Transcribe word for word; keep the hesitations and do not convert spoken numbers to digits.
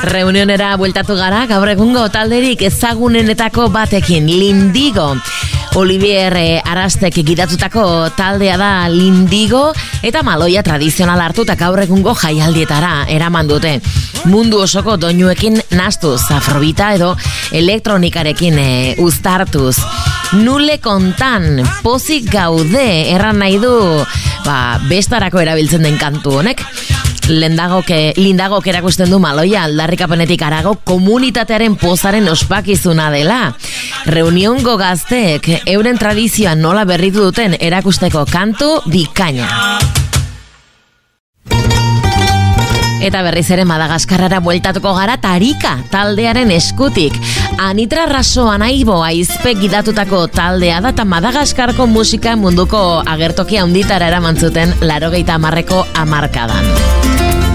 Reunionera bueltatu gara, gaur egungo talderik ezagunenetako batekin, Lindigo. Olivier Arastek gidatutako taldea da Lindigo, eta maloia tradizional hartuta gaur egungo jaialdietara eraman dute. Mundu osoko doinuekin nastuz, afrobita edo elektronikarekin e, uztartuz. Nule kontan, pozik gaude, erran nahi du, ba, bestarako erabiltzen den kantu honek. Lindagok, lindagok erakusten du maloia aldarrikapenetik arago komunitatearen pozaren ospakizuna dela. Reuniongo gazteek euren tradizioa nola berritu duten erakusteko kantu bikaina. Eta berriz ere Madagaskarrara bueltatuko gara Tarika taldearen eskutik. Anitra Rasoa Naibo aizpe gidatutako taldea da eta Madagaskarko musika munduko agertoki handitara eraman zuten laurogeita hamarreko hamarkadan.